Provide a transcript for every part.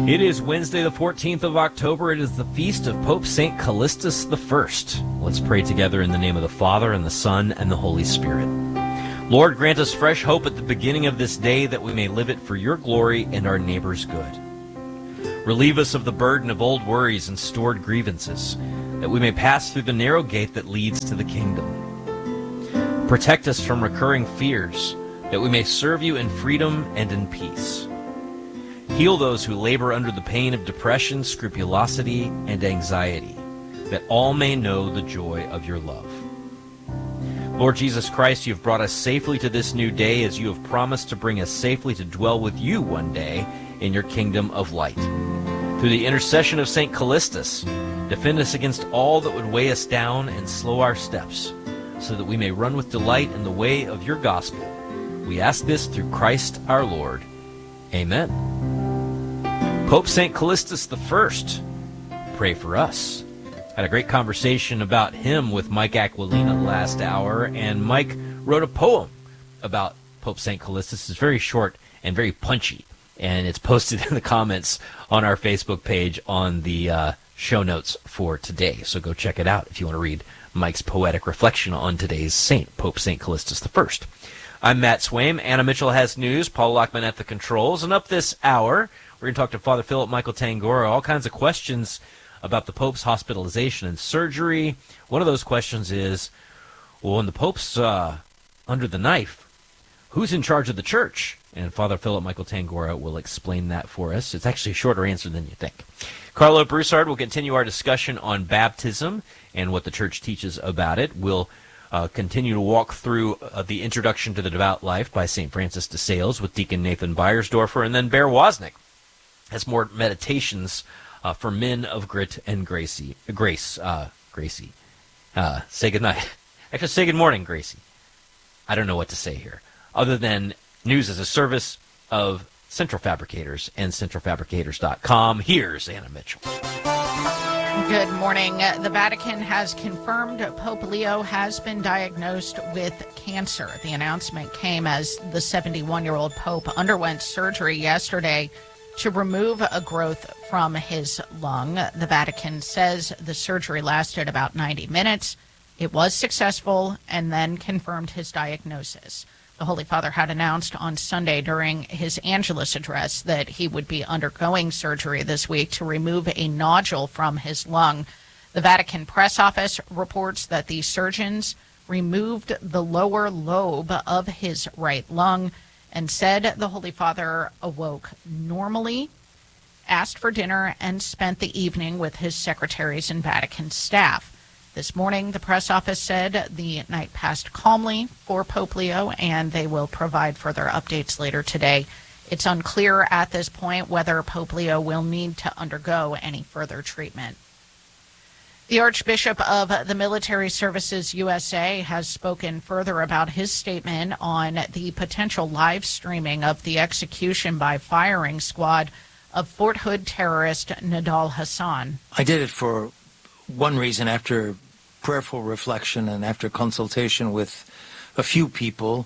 It is Wednesday, the 14th of October. It is the feast of Pope St. Callistus I. Let's pray together in the name of the Father, and the Son, and the Holy Spirit. Lord, grant us fresh hope at the beginning of this day, that we may live it for your glory and our neighbor's good. Relieve us of the burden of old worries and stored grievances, that we may pass through the narrow gate that leads to the kingdom. Protect us from recurring fears, that we may serve you in freedom and in peace. Heal those who labor under the pain of depression, scrupulosity, and anxiety, that all may know the joy of your love. Lord Jesus Christ, you have brought us safely to this new day, as you have promised to bring us safely to dwell with you one day in your kingdom of light. Through the intercession of St. Callistus, defend us against all that would weigh us down and slow our steps, so that we may run with delight in the way of your gospel. We ask this through Christ our Lord. Amen. Pope St. Callistus I, pray for us. Had a great conversation about him with Mike Aquilina last hour, and Mike wrote a poem about Pope St. Callistus. It's very short and very punchy, and it's posted in the comments on our Facebook page on the show notes for today. So go check it out if you want to read Mike's poetic reflection on today's saint, Pope St. Callistus I. I'm Matt Swaim. Anna Mitchell has news. Paul Lockman at the controls. And up this hour, we're going to talk to Father Philip Michael Tangora. All kinds of questions about the Pope's hospitalization and surgery. One of those questions is, well, when the Pope's under the knife, who's in charge of the church? And Father Philip Michael Tangora will explain that for us. It's actually a shorter answer than you think. Carlo Broussard will continue our discussion on baptism and what the church teaches about it. We'll continue to walk through the Introduction to the Devout Life by St. Francis de Sales with Deacon Nathan Beiersdorfer, and then Bear Wozniak has more meditations for men of grit and Gracie. Gracie. Say good night. Actually, say good morning, Gracie. I don't know what to say here, other than news as a service of Central Fabricators and centralfabricators.com. Here's Anna Mitchell. Good morning. The Vatican has confirmed Pope Leo has been diagnosed with cancer. The announcement came as the 71-year-old Pope underwent surgery yesterday to remove a growth from his lung. The Vatican says the surgery lasted about 90 minutes. It was successful, and then confirmed his diagnosis. The Holy Father had announced on Sunday during his Angelus address that he would be undergoing surgery this week to remove a nodule from his lung. The Vatican press office reports that the surgeons removed the lower lobe of his right lung, and said the Holy Father awoke normally, asked for dinner, and spent the evening with his secretaries and Vatican staff. This morning, the press office said the night passed calmly for Pope Leo, and they will provide further updates later today. It's unclear at this point whether Pope Leo will need to undergo any further treatment. The Archbishop of the Military Services USA has spoken further about his statement on the potential live streaming of the execution by firing squad of Fort Hood terrorist Nidal Hasan. I did it for one reason. After prayerful reflection and after consultation with a few people,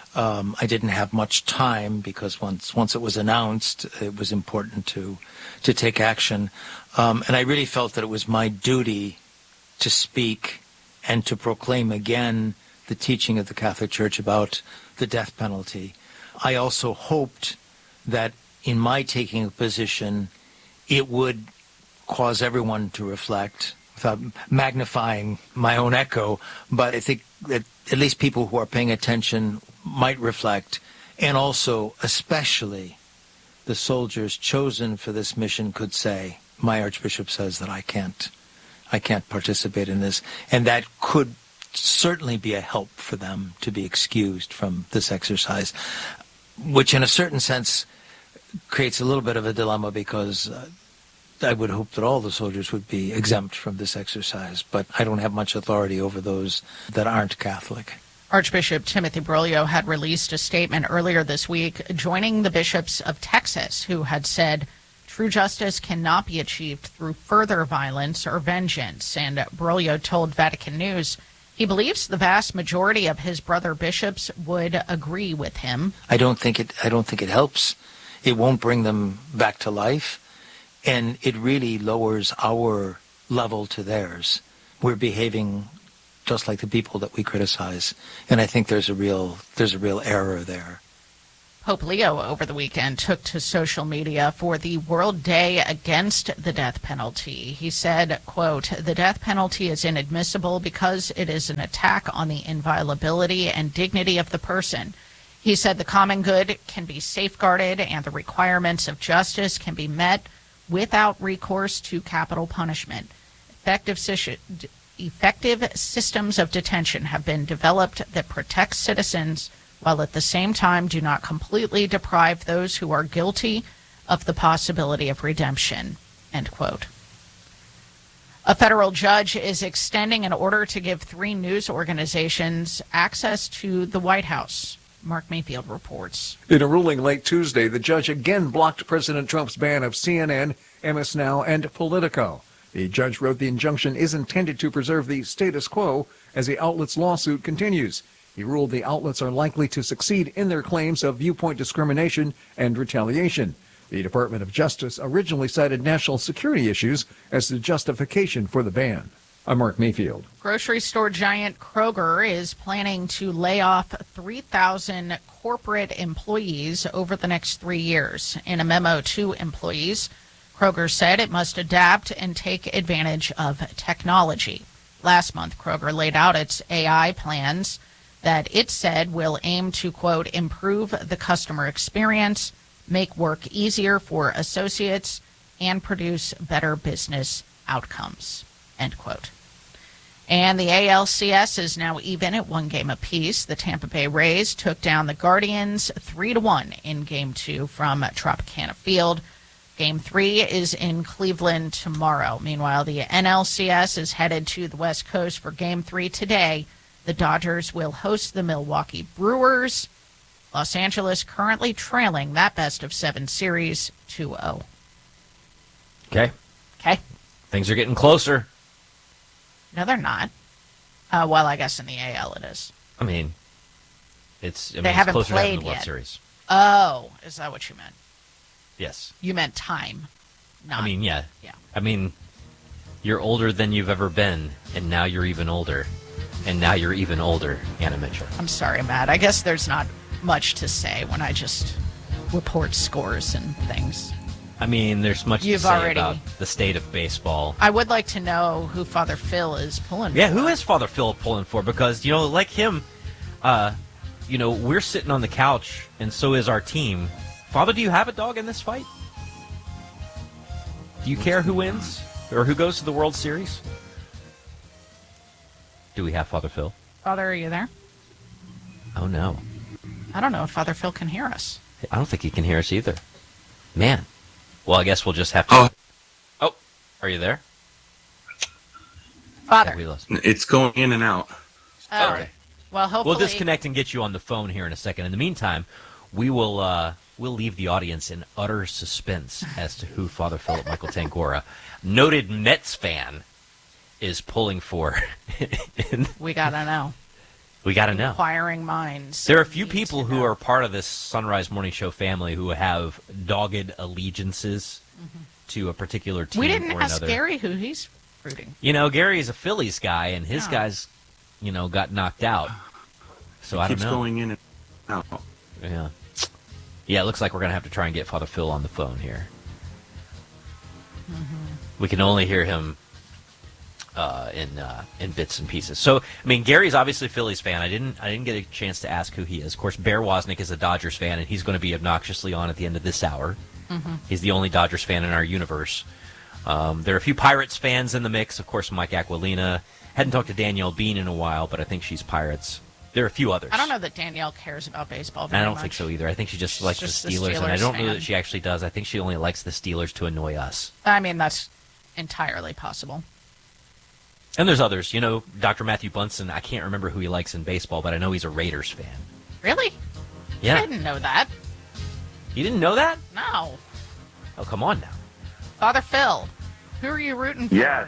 I didn't have much time, because once it was announced, it was important to take action. And I really felt that it was my duty to speak and to proclaim again the teaching of the Catholic Church about the death penalty. I also hoped that in my taking a position, it would cause everyone to reflect, without magnifying my own echo, but I think that at least people who are paying attention might reflect, and also, especially, the soldiers chosen for this mission could say, my Archbishop says that I can't participate in this, and that could certainly be a help for them to be excused from this exercise, which in a certain sense creates a little bit of a dilemma, because I would hope that all the soldiers would be exempt from this exercise, but I don't have much authority over those that aren't Catholic. Archbishop Timothy Broglio had released a statement earlier this week joining the bishops of Texas, who had said true justice cannot be achieved through further violence or vengeance. And Broglio told Vatican News he believes the vast majority of his brother bishops would agree with him. I don't think it helps. It won't bring them back to life. and it really lowers our level to theirs. We're behaving just like the people that we criticize, and I think there's a real error there. Pope Leo over the weekend took to social media for the World Day Against the Death Penalty. He said, quote, "The death penalty is inadmissible because it is an attack on the inviolability and dignity of the person." He said the common good can be safeguarded and the requirements of justice can be met without recourse to capital punishment. Effective systems of detention have been developed that protect citizens while at the same time do not completely deprive those who are guilty of the possibility of redemption, end quote. A federal judge is extending an order to give 3 news organizations access to the White House. Mark Mayfield reports. In a ruling late Tuesday, the judge again blocked President Trump's ban of CNN, MS Now, and Politico. The judge wrote the injunction is intended to preserve the status quo as the outlet's lawsuit continues. He ruled the outlets are likely to succeed in their claims of viewpoint discrimination and retaliation. The Department of Justice originally cited national security issues as the justification for the ban. I'm Mark Mayfield. Grocery store giant Kroger is planning to lay off 3,000 corporate employees over the next 3 years. In a memo to employees, Kroger said it must adapt and take advantage of technology. Last month, Kroger laid out its AI plans that it said will aim to, quote, improve the customer experience, make work easier for associates, and produce better business outcomes, end quote. And the ALCS is now even at 1 game apiece. The Tampa Bay Rays took down the Guardians 3-1 in Game 2 from Tropicana Field. Game 3 is in Cleveland tomorrow. Meanwhile, the NLCS is headed to the West Coast for Game 3 today. The Dodgers will host the Milwaukee Brewers. Los Angeles currently trailing that best-of-7 series 2-0. Okay. Okay. Things are getting closer. No, they're not. Well, I guess in the AL it is. I mean, it's haven't closer to having played the World yet. Series. Oh, is that what you meant? Yes. You meant time. Not, I mean, yeah. Yeah. I mean, you're older than you've ever been, and now you're even older. And now you're even older, Anna Mitchell. I'm sorry, Matt. I guess there's not much to say when I just report scores and things. I mean, there's much You've to say already- about the state of baseball. I would like to know who Father Phil is pulling for. Yeah, who is Father Phil pulling for? Because, like him, we're sitting on the couch, and so is our team. Father, do you have a dog in this fight? Do you care who wins? Or who goes to the World Series? Do we have Father Phil? Father, are you there? Oh, no. I don't know if Father Phil can hear us. I don't think he can hear us either. Man. Well, I guess we'll just have to... Oh, are you there? Father. Yeah, we lost. It's going in and out. Oh, Okay. well, hopefully... We'll disconnect and get you on the phone here in a second. In the meantime, we'll leave the audience in utter suspense as to who Father Philip Michael Tangora, noted Mets fan, is pulling for. We gotta know. We got to know. Inquiring minds. There are a few need people to who know. are part of this Sunrise Morning Show family who have dogged allegiances to a particular team We didn't or ask another. Gary who he's rooting. Gary is a Phillies guy, and his Yeah. guys, got knocked out. So I don't Keeps know. going in and out. Yeah. Yeah, it looks like we're going to have to try and get Father Phil on the phone here. We can only hear him in bits and pieces. So, I mean, Gary's obviously a Phillies fan. I didn't get a chance to ask who he is. Of course, Bear Wozniak is a Dodgers fan, and he's going to be obnoxiously on at the end of this hour. He's the only Dodgers fan in our universe. There are a few Pirates fans in the mix. Of course, Mike Aquilina. Hadn't talked to Danielle Bean in a while, but I think she's Pirates. There are a few others. I don't know that Danielle cares about baseball I very don't much. think so either. I think she just She's likes just the the Steelers, and I Steelers don't know fan. that she actually does. I think she only likes the Steelers to annoy us. I mean, that's entirely possible. And there's others. Dr. Matthew Bunson, I can't remember who he likes in baseball, but I know he's a Raiders fan. Really? Yeah. I didn't know that. You didn't know that? No. Oh, come on now. Father Phil, who are you rooting for? Yes.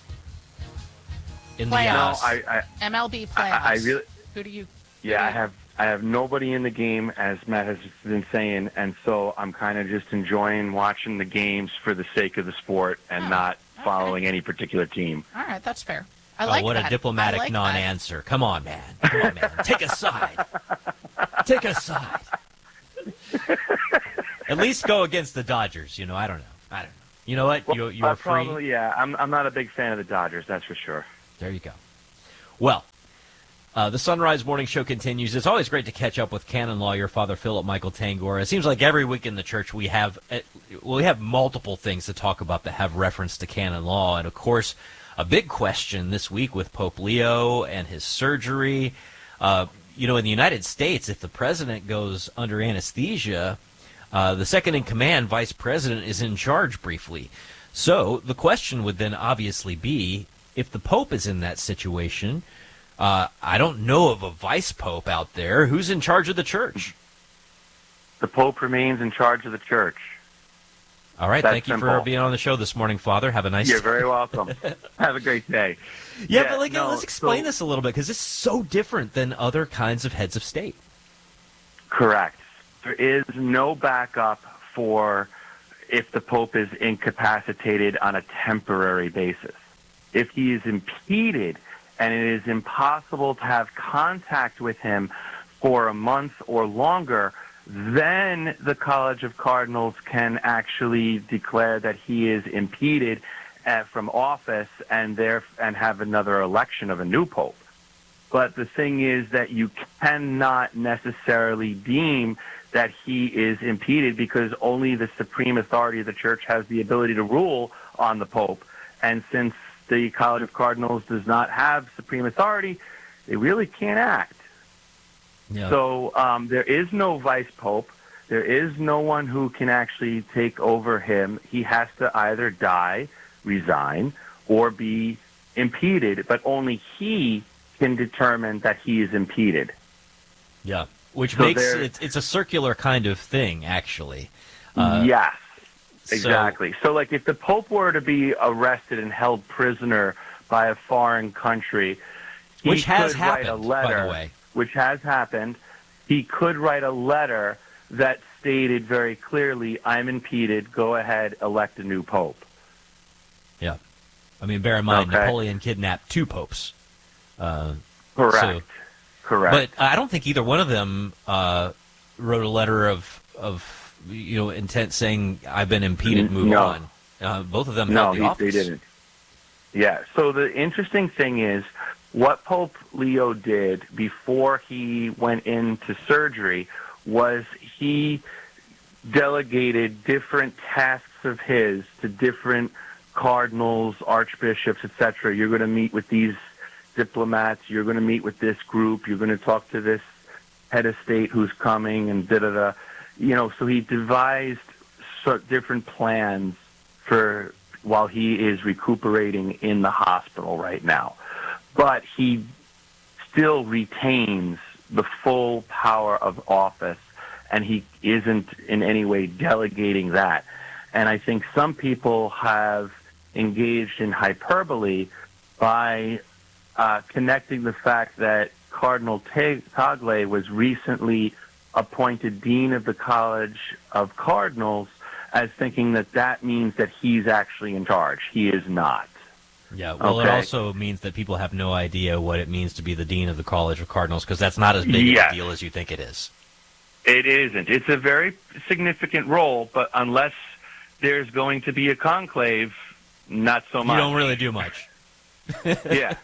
In Playoffs. the I MLB playoffs. I really, Who do you... yeah, I have I have nobody in the game, as Matt has been saying, and so I'm kind of just enjoying watching the games for the sake of the sport and not following any particular team. All right, that's fair. I like what that. a diplomatic I like non-answer. Come on, man. Come on, man. Take a side. Take a side. At least go against the Dodgers. I don't know. You know what? Well, You're free. Probably, yeah. I'm not a big fan of the Dodgers, that's for sure. There you go. Well, the Sunrise Morning Show continues. It's always great to catch up with canon lawyer Father Philip Michael Tangora. It seems like every week in the church we have multiple things to talk about that have reference to canon law. And, of course, a big question this week with Pope Leo and his surgery. In the United States, if the president goes under anesthesia, the second-in-command vice president is in charge briefly. So the question would then obviously be, if the Pope is in that situation, I don't know of a vice Pope out there. Who's in charge of the church? The Pope remains in charge of the church. All right. That's Thank you simple. for being on the show this morning, Father. Have a nice day. You're very welcome. Have a great day. Yeah, but let's explain this a little bit, because it's so different than other kinds of heads of state. Correct. There is no backup for if the Pope is incapacitated on a temporary basis. If he is impeded and it is impossible to have contact with him for a month or longer, then the College of Cardinals can actually declare that he is impeded from office and have another election of a new Pope. But the thing is that you cannot necessarily deem that he is impeded, because only the supreme authority of the Church has the ability to rule on the Pope. And since the College of Cardinals does not have supreme authority, they really can't act. Yeah. So there is no vice Pope. There is no one who can actually take over him. He has to either die, resign, or be impeded, but only he can determine that he is impeded. Yeah, which makes it's a circular kind of thing, actually. Yes, exactly. So, like, if the Pope were to be arrested and held prisoner by a foreign country, which has happened, write a letter, by the way. Which has happened, he could write a letter that stated very clearly, I'm impeded, go ahead, elect a new Pope. Yeah. I mean, bear in mind, Napoleon kidnapped two popes. Correct. But I don't think either one of them wrote a letter of intent saying, I've been impeded, move on. Both of them held the office. No, they didn't. Yeah, so the interesting thing is, what Pope Leo did before he went into surgery was he delegated different tasks of his to different cardinals, archbishops, etc. You're going to meet with these diplomats, you're going to meet with this group, you're going to talk to this head of state who's coming, and da-da-da. So he devised different plans for while he is recuperating in the hospital right now. But he still retains the full power of office, and he isn't in any way delegating that. And I think some people have engaged in hyperbole by connecting the fact that Cardinal Tagle was recently appointed Dean of the College of Cardinals as thinking that means that he's actually in charge. He is not. Yeah, well, It also means that people have no idea what it means to be the Dean of the College of Cardinals, because that's not as big of a deal as you think it is. It isn't. It's a very significant role, but unless there's going to be a conclave, not so much. You don't really do much. Yeah.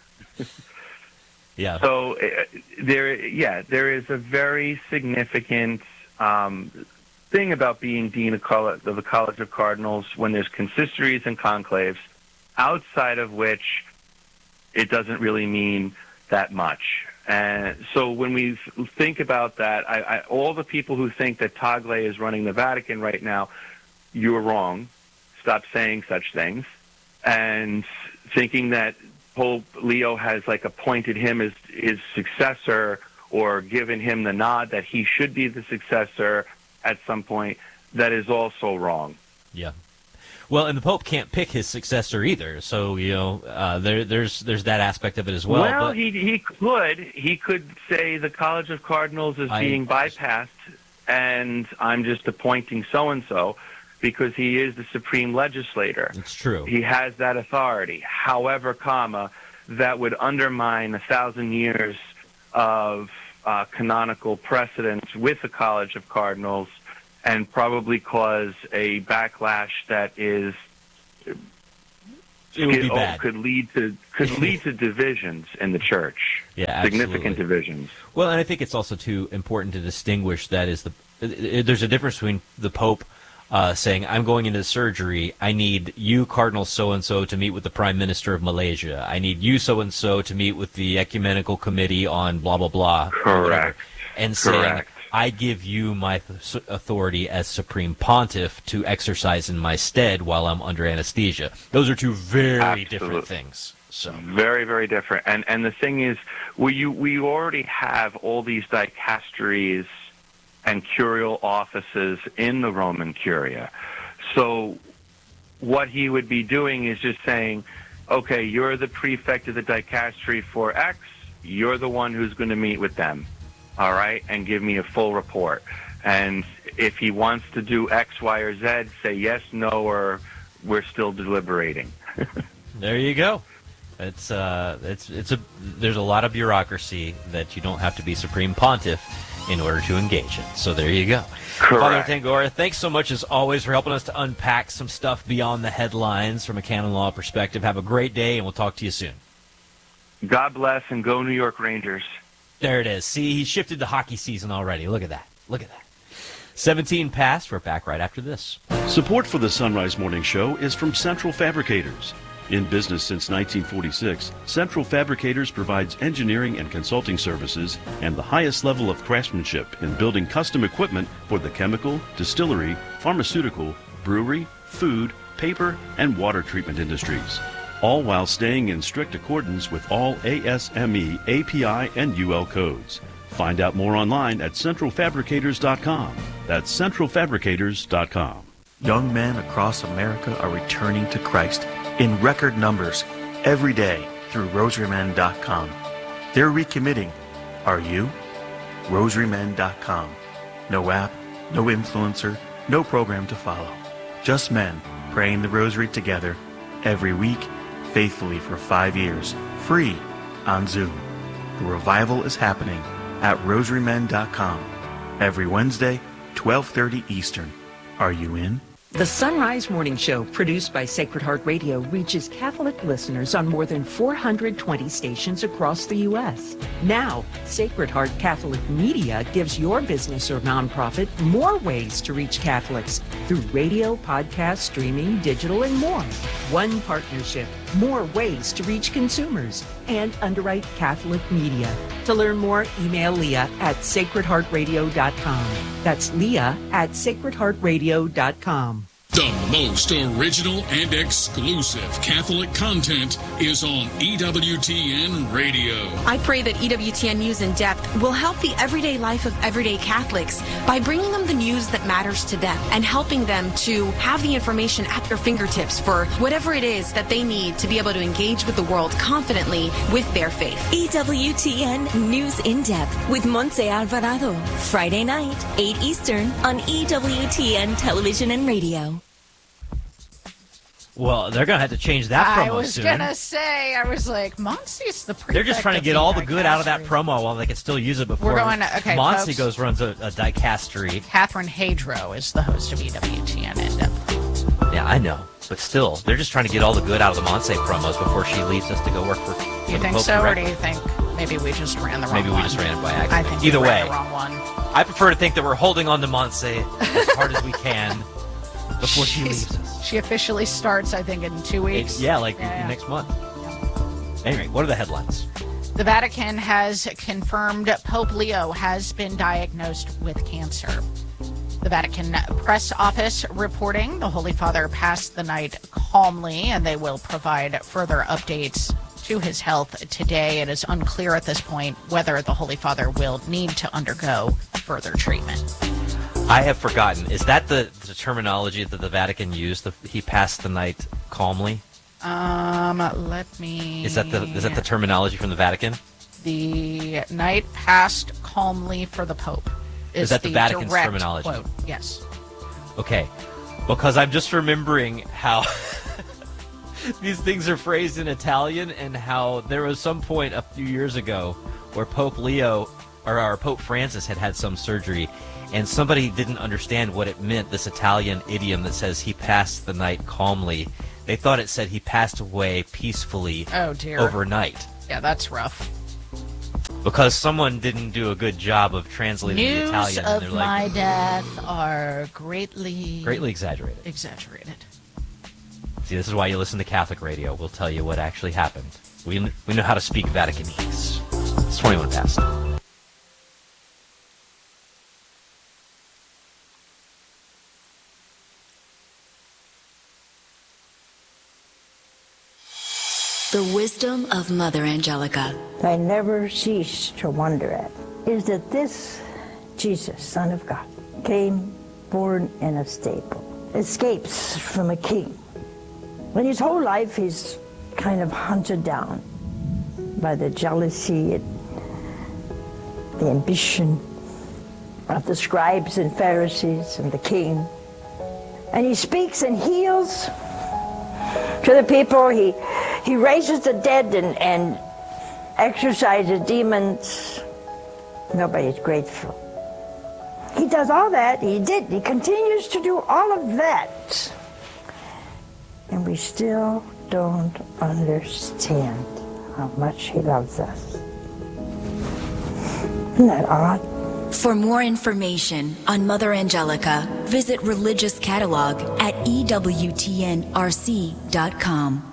Yeah. So there is a very significant thing about being Dean of the College of Cardinals when there's consistories and conclaves, outside of which it doesn't really mean that much. And so when we think about that, all the people who think that Tagle is running the Vatican right now, you're wrong. Stop saying such things. And thinking that Pope Leo has appointed him as his successor or given him the nod that he should be the successor at some point, that is also wrong. Yeah. Well, and the Pope can't pick his successor either, so there's that aspect of it as well. Well, but he could say the College of Cardinals is being bypassed, and I'm just appointing so and so, because he is the supreme legislator. It's true. He has that authority. However, that would undermine 1,000 years of canonical precedence with the College of Cardinals, and probably cause a backlash that is it would be bad. Could lead to divisions in the church. Yeah, significant divisions. Well, and I think it's also too important to distinguish that there's a difference between the Pope saying, I'm going into surgery, I need you, Cardinal so-and-so, to meet with the Prime Minister of Malaysia. I need you, so-and-so, to meet with the Ecumenical Committee on blah, blah, blah. Correct. And saying, I give you my authority as Supreme Pontiff to exercise in my stead while I'm under anesthesia. Those are two very different things. So very, very different. And the thing is, we already have all these dicasteries and curial offices in the Roman Curia. So what he would be doing is just saying, okay, you're the prefect of the dicastery for X, you're the one who's going to meet with them, all right, and give me a full report. And if he wants to do X, Y, or Z, say yes, no, or we're still deliberating. There you go. There's a lot of bureaucracy that you don't have to be Supreme Pontiff in order to engage in. So there you go. Correct. Father Tangora, thanks so much as always for helping us to unpack some stuff beyond the headlines from a canon law perspective. Have a great day, and we'll talk to you soon. God bless, and go New York Rangers. There it is. See, he shifted to hockey season already. Look at that. 17 past. We're back right after this. Support for the Sunrise Morning Show is from Central Fabricators. In business since 1946, Central Fabricators provides engineering and consulting services and the highest level of craftsmanship in building custom equipment for the chemical, distillery, pharmaceutical, brewery, food, paper, and water treatment industries, all while staying in strict accordance with all ASME, API, and UL codes. Find out more online at centralfabricators.com. That's centralfabricators.com. Young men across America are returning to Christ in record numbers every day through rosarymen.com. They're recommitting. Are you? rosarymen.com. No app, no influencer, no program to follow. Just men praying the rosary together every week, faithfully for 5 years, free on Zoom. The revival is happening at rosarymen.com every Wednesday, 12:30 Eastern. Are you in? The Sunrise Morning Show, produced by Sacred Heart Radio, reaches Catholic listeners on more than 420 stations across the U.S. Now, Sacred Heart Catholic Media gives your business or nonprofit more ways to reach Catholics through radio, podcast, streaming, digital, and more. One partnership, more ways to reach consumers, and underwrite Catholic media. To learn more, email Leah at sacredheartradio.com. That's Leah at sacredheartradio.com. The most original and exclusive Catholic content is on EWTN Radio. I pray that EWTN News in Depth will help the everyday life of everyday Catholics by bringing them the news that matters to them and helping them to have the information at their fingertips for whatever it is that they need to be able to engage with the world confidently with their faith. EWTN News in Depth with Montse Alvarado. Friday night, 8 Eastern on EWTN Television and Radio. Well, they're going to have to change that promo soon. I was going to say, I was like, Monsi's the prefect. They're just trying to get all the good out of that promo while they can still use it before. We're going to, okay, Monsi runs a dicastery. Catherine Hadro is the host of EWTN in Depth. Yeah, I know. But still, they're just trying to get all the good out of the Monse promos before she leaves us to go work for You think so, or do you think maybe we just ran the wrong one? Maybe we just ran it by accident. I think Either we ran way, the wrong one. I prefer to think that we're holding on to Monse as hard as we can before she leaves us. She officially starts, I think, in 2 weeks. Next month. Anyway, what are the headlines? The Vatican has confirmed Pope Leo has been diagnosed with cancer. The Vatican press office reporting the Holy Father passed the night calmly, and they will provide further updates to his health today. It is unclear at this point whether the Holy Father will need to undergo further treatment. I have forgotten. Is that the terminology that the Vatican used? He passed the night calmly? Let me... Is that the terminology from the Vatican? The night passed calmly for the Pope. Is that the Vatican's direct terminology? Quote. Yes. Okay. Because I'm just remembering how these things are phrased in Italian, and how there was some point a few years ago where Pope Francis had some surgery, and somebody didn't understand what it meant, this Italian idiom that says he passed the night calmly. They thought it said he passed away peacefully overnight. Yeah, that's rough. Because someone didn't do a good job of translating the Italian. News of my death are greatly exaggerated. See, this is why you listen to Catholic radio. We'll tell you what actually happened. We know how to speak Vaticanese. It's 21 past. The wisdom of Mother Angelica. I never cease to wonder at is that this Jesus, Son of God, came born in a stable, escapes from a king. When his whole life he's kind of hunted down by the jealousy and the ambition of the scribes and Pharisees and the king. And he speaks and heals to the people. He raises the dead and exorcises demons. Nobody's grateful. He does all that. He continues to do all of that. And we still don't understand how much he loves us. Isn't that odd? For more information on Mother Angelica, visit Religious Catalog at EWTNRC.com.